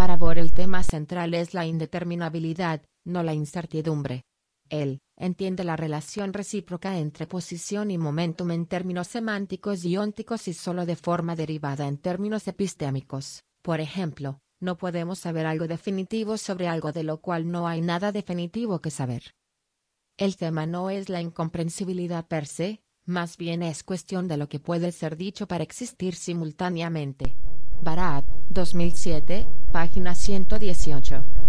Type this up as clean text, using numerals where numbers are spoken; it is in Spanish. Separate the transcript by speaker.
Speaker 1: Para Bohr el tema central es la indeterminabilidad, no la incertidumbre. Él entiende la relación recíproca entre posición y momentum en términos semánticos y ónticos y solo de forma derivada en términos epistémicos. Por ejemplo, no podemos saber algo definitivo sobre algo de lo cual no hay nada definitivo que saber. El tema no es la incomprensibilidad per se, más bien es cuestión de lo que puede ser dicho para existir simultáneamente. Barat, 2007, página 118.